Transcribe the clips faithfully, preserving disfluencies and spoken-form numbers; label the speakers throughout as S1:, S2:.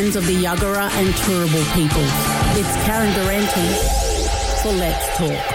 S1: concerns of the Yagara and Turrbal peoples. It's Karen Durante for Let's Talk.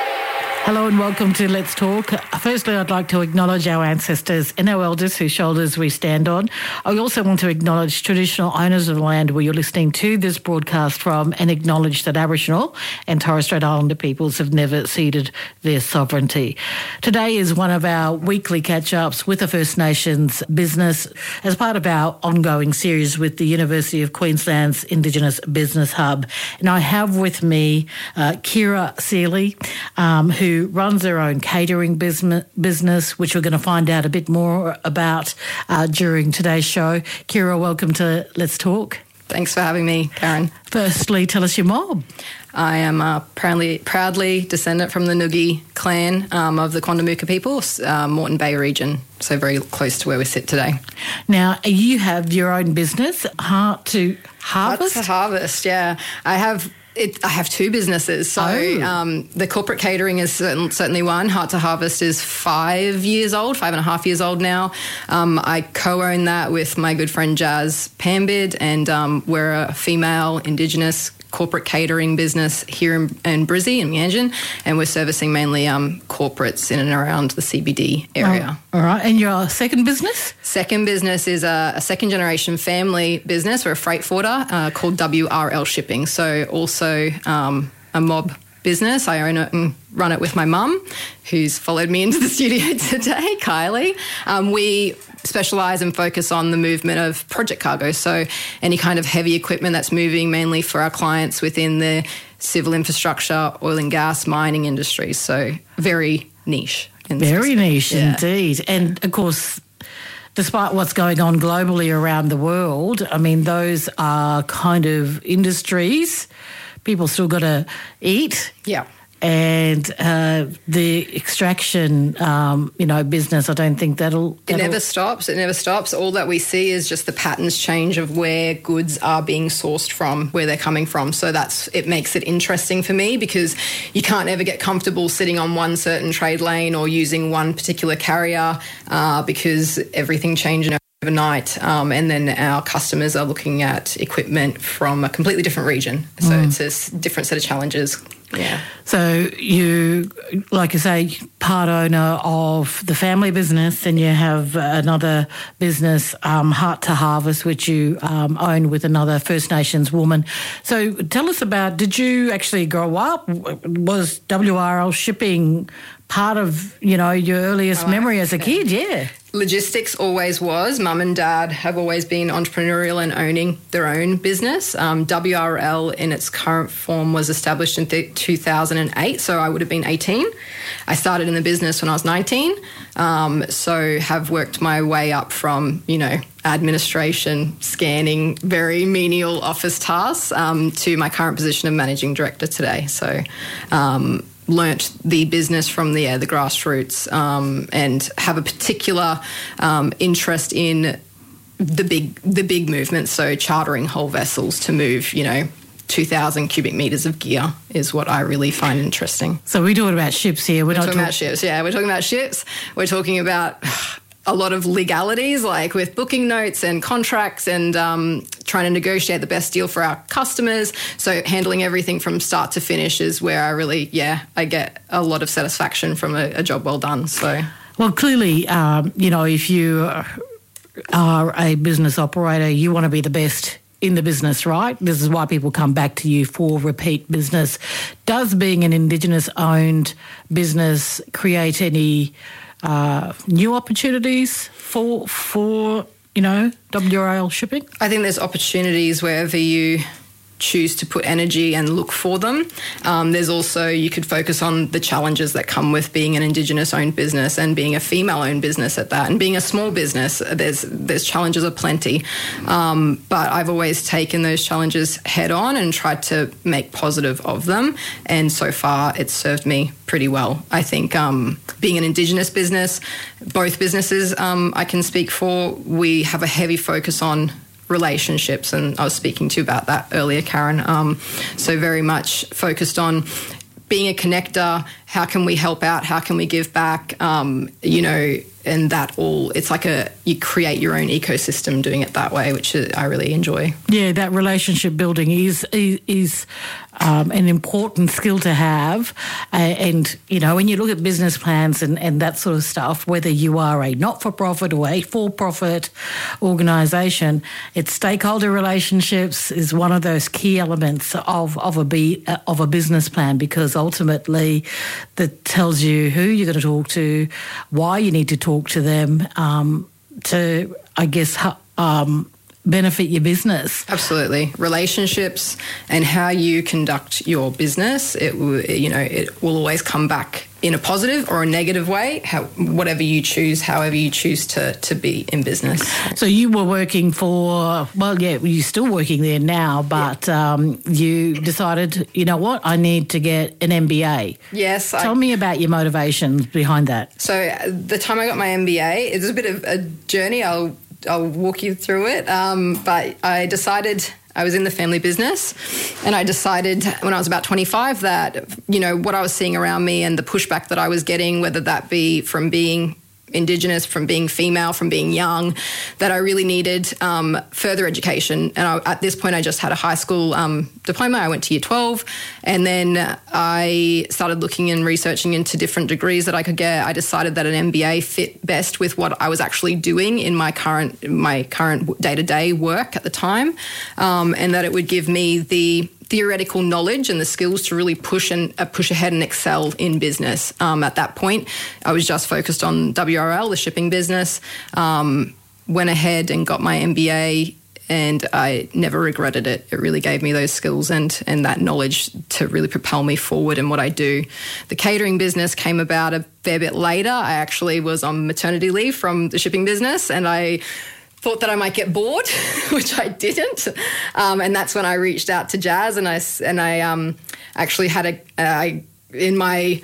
S2: Hello and welcome to Let's Talk. Firstly, I'd like to acknowledge our ancestors and our elders whose shoulders we stand on. I also want to acknowledge traditional owners of the land where you're listening to this broadcast from and acknowledge that Aboriginal and Torres Strait Islander peoples have never ceded their sovereignty. Today is one of our weekly catch-ups with the First Nations business as part of our ongoing series with the University of Queensland's Indigenous Business Hub. And I have with me uh, Kira Seely, um, who Who runs their own catering business, which we're going to find out a bit more about uh, during today's show. Kira, welcome to Let's Talk.
S3: Thanks for having me, Karen.
S2: Firstly, tell us your mob.
S3: I am uh, proudly, proudly descendant from the Noogie clan um, of the Quandamooka people, uh, Moreton Bay region, so very close to where we sit today.
S2: Now, you have your own business, Heart to Harvest?
S3: Heart to Harvest, yeah. I have... It, I have two businesses. So
S2: oh.
S3: um, the corporate catering is certain, certainly one. Heart to Harvest is five years old, five and a half years old now. Um, I co-own that with my good friend Jazz Pambid, and um, we're a female Indigenous corporate catering business here in, in Brizzy, in Mianjin, and we're servicing mainly um, corporates in and around the C B D area.
S2: Oh, all right. And your second business?
S3: Second business is a, a second-generation family business. We're a freight forwarder uh, called W R L Shipping, so also um, a mob business. I own it and run it with my mum, who's followed me into the studio today, Kylie. Um, we specialise and focus on the movement of project cargo, so any kind of heavy equipment that's moving mainly for our clients within the civil infrastructure, oil and gas, mining industries, so very niche. In
S2: very niche
S3: yeah.
S2: indeed. And, of course, despite what's going on globally around the world, I mean, those are kind of industries. People still got to eat.
S3: Yeah.
S2: And uh, the extraction, um, you know, business, I don't think that'll, that'll...
S3: It never stops. It never stops. All that we see is just the patterns change of where goods are being sourced from, where they're coming from. So that's it makes it interesting for me, because you can't ever get comfortable sitting on one certain trade lane or using one particular carrier uh, because everything changes overnight, um, and then our customers are looking at equipment from a completely different region. So mm. it's a s- different set of challenges. Yeah.
S2: So you, like you say, part owner of the family business, and you have another business, um, Heart to Harvest, which you um, own with another First Nations woman. So tell us about, did you actually grow up? Was W R L Shipping part of, you know, your earliest memory as a kid? Yeah.
S3: Logistics always was. Mum and Dad have always been entrepreneurial and owning their own business. Um, W R L in its current form was established in th- two thousand eight, so I would have been eighteen. I started in the business when I was nineteen, um, so have worked my way up from, you know, administration, scanning, very menial office tasks um, to my current position of managing director today. So um learnt the business from the, uh, the grassroots um, and have a particular um, interest in the big the big movements, so chartering whole vessels to move, you know, two thousand cubic metres of gear is what I really find interesting.
S2: So we're talking about ships here. We're,
S3: we're
S2: not
S3: talking
S2: talk-
S3: about ships, yeah. We're talking about ships. We're talking about a lot of legalities, like with booking notes and contracts and um, trying to negotiate the best deal for our customers. So handling everything from start to finish is where I really, yeah, I get a lot of satisfaction from a, a job well done. So,
S2: well, clearly, um, you know, if you are a business operator, you want to be the best in the business, right? This is why people come back to you for repeat business. Does being an Indigenous-owned business create any Uh, new opportunities for, for you know, W R L Shipping?
S3: I think there's opportunities wherever you choose to put energy and look for them. Um, there's also, you could focus on the challenges that come with being an Indigenous-owned business and being a female-owned business at that, and being a small business. There's there's challenges aplenty. Um, but I've always taken those challenges head on and tried to make positive of them. And so far, it's served me pretty well. I think um, being an Indigenous business, both businesses um, I can speak for, we have a heavy focus on relationships, and I was speaking to you about that earlier, Karen. Um, so very much focused on being a connector. How can we help out? How can we give back? Um, you know, and that all, it's like a, you create your own ecosystem doing it that way, which I really enjoy.
S2: Yeah, that relationship building is is, is um, an important skill to have. Uh, and, you know, when you look at business plans and, and that sort of stuff, whether you are a not-for-profit or a for-profit organisation, it's stakeholder relationships is one of those key elements of, of, a, be, uh, of a business plan, because ultimately that tells you who you're going to talk to, why you need to talk talk to them um, to, I guess, um, benefit your business.
S3: Absolutely. Relationships and how you conduct your business, it will, you know, it will always come back in a positive or a negative way, how, whatever you choose, however you choose to, to be in business.
S2: So you were working for, well, yeah, you're still working there now, but yeah. um, you decided, you know what, I need to get an M B A.
S3: Yes.
S2: Tell
S3: I,
S2: me about your motivations behind that.
S3: So uh, the time I got my M B A, it was a bit of a journey. I'll I'll walk you through it. Um, but I decided, I was in the family business, and I decided when I was about twenty-five that, you know, what I was seeing around me and the pushback that I was getting, whether that be from being Indigenous, from being female, from being young, that I really needed um, further education. And I, at this point, I just had a high school um, diploma. I went to year twelve, and then I started looking and researching into different degrees that I could get. I decided that an M B A fit best with what I was actually doing in my current my current day-to-day work at the time, um, and that it would give me the theoretical knowledge and the skills to really push and uh, push ahead and excel in business. Um, at that point, I was just focused on W R L, the shipping business. Um, went ahead and got my M B A, and I never regretted it. It really gave me those skills and and that knowledge to really propel me forward in what I do. The catering business came about a fair bit later. I actually was on maternity leave from the shipping business, and I thought that I might get bored, which I didn't. Um, and that's when I reached out to Jazz, and I, and I um, actually had a, uh, in my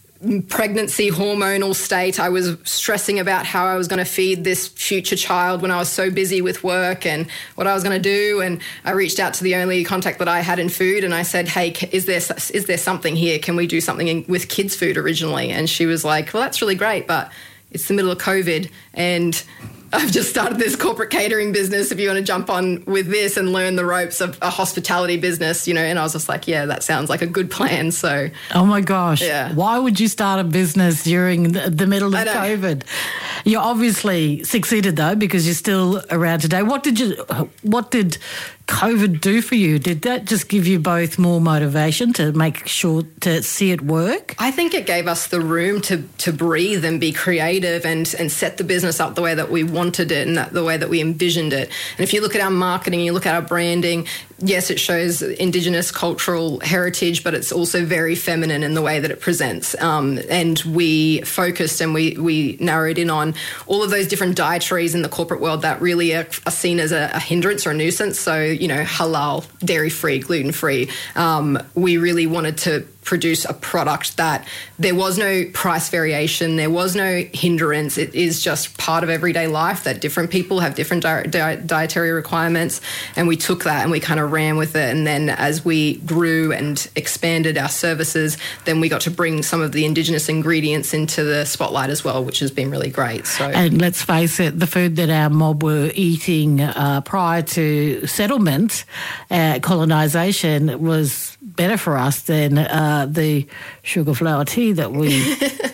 S3: pregnancy hormonal state, I was stressing about how I was going to feed this future child when I was so busy with work and what I was going to do. And I reached out to the only contact that I had in food, and I said, hey, is there, is there something here? Can we do something in, with kids' food originally? And she was like, well, that's really great, but it's the middle of COVID, and I've just started this corporate catering business. If you want to jump on with this and learn the ropes of a hospitality business, you know, and I was just like, yeah, that sounds like a good plan. So,
S2: oh my gosh,
S3: yeah.
S2: Why would you start a business during the, the middle of COVID? You obviously succeeded though, because you're still around today. What did you, what did COVID do for you? Did that just give you both more motivation to make sure to see it work?
S3: I think it gave us the room to to breathe and be creative and and set the business up the way that we wanted it and that, the way that we envisioned it. And if you look at our marketing, you look at our branding, yes, it shows Indigenous cultural heritage, but it's also very feminine in the way that it presents. Um, and we focused and we we narrowed in on all of those different dietaries in the corporate world that really are, are seen as a, a hindrance or a nuisance. So, you know, halal, dairy-free, gluten-free. Um, we really wanted to produce a product that there was no price variation, there was no hindrance. It is just part of everyday life that different people have different di- di- dietary requirements, and we took that and we kind of ran with it. And then as we grew and expanded our services, then we got to bring some of the Indigenous ingredients into the spotlight as well, which has been really great. So,
S2: and let's face it, the food that our mob were eating uh, prior to settlement, uh, colonisation, was better for us than uh, the sugar flour tea that we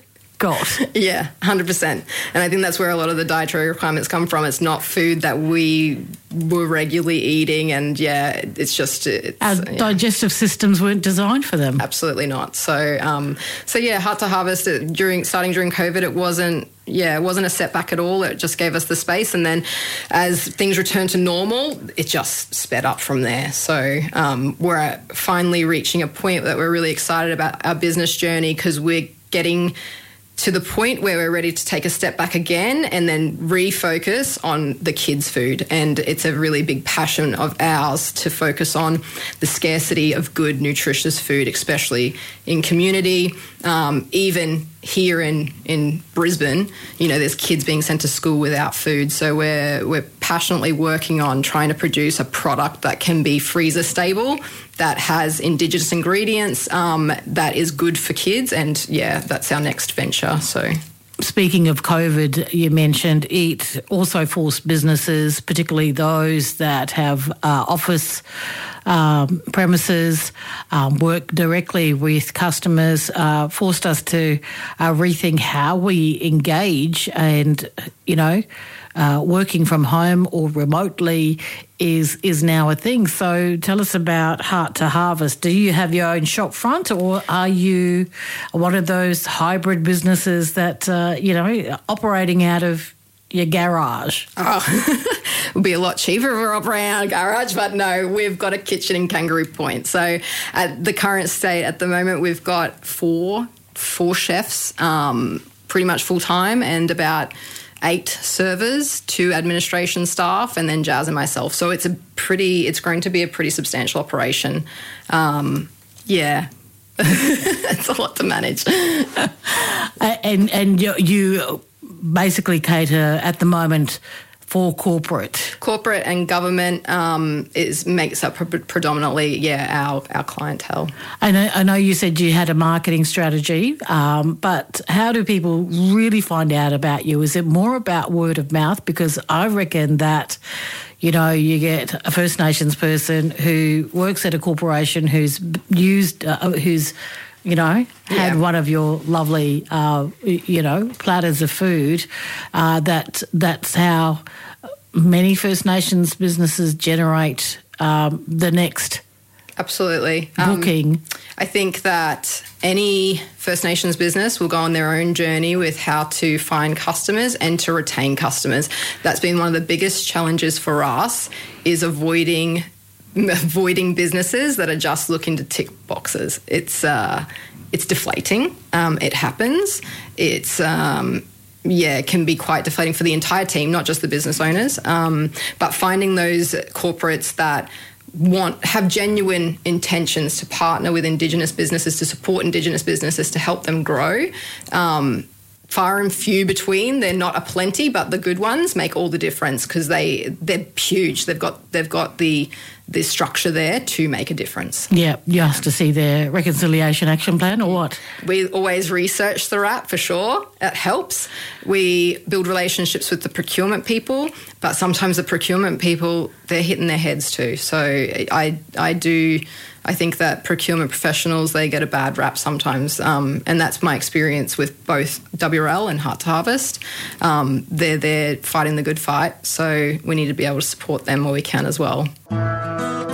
S2: got.
S3: Yeah, one hundred percent. And I think that's where a lot of the dietary requirements come from. It's not food that we were regularly eating, and yeah, it's just... It's,
S2: Our
S3: yeah.
S2: digestive systems weren't designed for them.
S3: Absolutely not. So, um, so yeah, Heart to Harvest, it, during starting during COVID, it wasn't... Yeah, it wasn't a setback at all. It just gave us the space. And then as things returned to normal, it just sped up from there. So um, we're finally reaching a point that we're really excited about our business journey, because we're getting to the point where we're ready to take a step back again and then refocus on the kids' food. And it's a really big passion of ours to focus on the scarcity of good, nutritious food, especially in community, um, even here in, in Brisbane. You know, there's kids being sent to school without food. So we're we're passionately working on trying to produce a product that can be freezer stable, that has Indigenous ingredients, um, that is good for kids. And yeah, that's our next venture. So
S2: speaking of COVID, you mentioned it also forced businesses, particularly those that have uh, office um, premises, um, work directly with customers, uh, forced us to uh, rethink how we engage and, you know, Uh, working from home or remotely is is now a thing. So tell us about Heart to Harvest. Do you have your own shop front, or are you one of those hybrid businesses that, uh, you know, operating out of your garage?
S3: Oh, it would be a lot cheaper if we were operating out of a garage, but no, we've got a kitchen in Kangaroo Point. So at the current state at the moment, we've got four, four chefs, um, pretty much full-time, and about eight servers, two administration staff, and then Jazz and myself. So it's a pretty, it's going to be a pretty substantial operation. Um, yeah, it's a lot to manage.
S2: and and you, you basically cater at the moment for corporate,
S3: corporate and government um, is makes up pre- predominantly, yeah, our our clientele.
S2: I know. I know you said you had a marketing strategy, um, but how do people really find out about you? Is it more about word of mouth? Because I reckon that, you know, you get a First Nations person who works at a corporation who's used, uh, who's you know, had
S3: yeah.
S2: one of your lovely, uh, you know, platters of food. Uh, that that's how many First Nations businesses generate um, the next
S3: absolutely
S2: booking.
S3: Um, I think that any First Nations business will go on their own journey with how to find customers and to retain customers. That's been one of the biggest challenges for us, is avoiding avoiding businesses that are just looking to tick boxes. It's uh, it's deflating. Um, it happens. It's um, yeah, it can be quite deflating for the entire team, not just the business owners. Um, but finding those corporates that want have genuine intentions to partner with Indigenous businesses, to support Indigenous businesses, to help them grow. Um, Far and few between. They're not a plenty, but the good ones make all the difference, because they they're huge. They've got they've got the the structure there to make a difference.
S2: Yeah, you have to see their reconciliation action plan, or what?
S3: We always research the R A P for sure. It helps. We build relationships with the procurement people, but sometimes the procurement people, they're hitting their heads too. So I I do. I think that procurement professionals, they get a bad rap sometimes, um, and that's my experience with both W R L and Heart to Harvest. Um, they're there fighting the good fight, so we need to be able to support them where we can as well.